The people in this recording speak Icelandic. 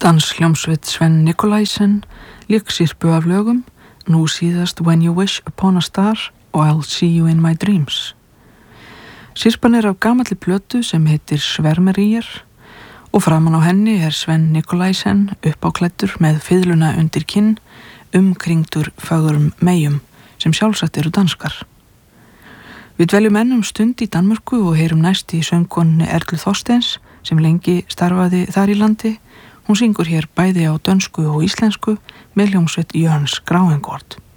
Danshljómsveit Sven Nicolaisen lék sirpu af lögum, nú síðast When You Wish Upon a Star og I'll See You in My Dreams. Sirpan af gamalli plötu sem heitir Svermeríer og framan á henni Sven Nicolaisen uppáklæddur með fiðluna undir kinn, umkringdur fögrum meyjum sem sjálfsagt eru danskar. Við dveljum enn stund í Danmörku og heyrum næst í söngkonunni Erlu Þorsteins sem lengi starfaði þar í landi. Hún syngur hér bæði á dönsku og íslensku með hljómsveit Jørgens Gravengård.